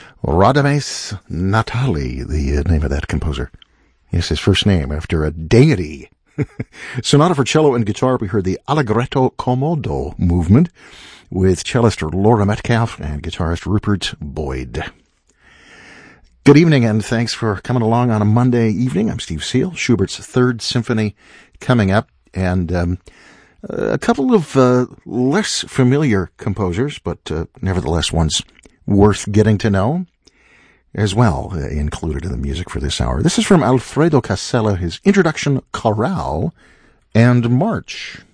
Radames Natali, the name of that composer. Yes, his first name, after a deity. Sonata for cello and guitar, we heard the Allegretto Comodo movement with cellist Laura Metcalf and guitarist Rupert Boyd. Good evening, and thanks for coming along on a Monday evening. I'm Steve Seal. Schubert's Third Symphony coming up, and a couple of less familiar composers, but nevertheless ones worth getting to know as well, included in the music for this hour. This is from Alfredo Casella, his introduction, Chorale and March.